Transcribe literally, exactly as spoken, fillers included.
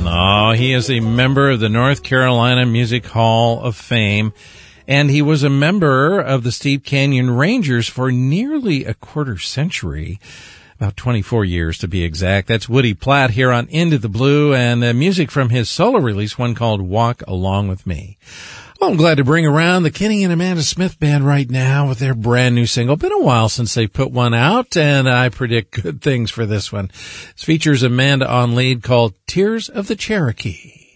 No, he is a member of the North Carolina Music Hall of Fame, and he was a member of the Steep Canyon Rangers for nearly a quarter century, about twenty-four years to be exact. That's Woody Platt here on Into the Blue, and the music from his solo release, one called Walk Along With Me. Well, I'm glad to bring around the Kenny and Amanda Smith Band right now with their brand new single. Been a while since they put one out, and I predict good things for this one. This features Amanda on lead, called Tears of the Cherokee.